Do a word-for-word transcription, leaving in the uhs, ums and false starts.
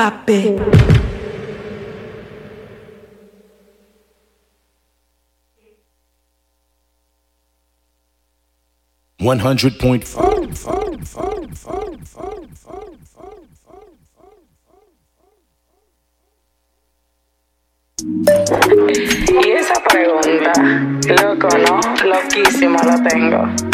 Ape. one hundred point four. Y esa pregunta, loco, ¿no? Loquísima la tengo.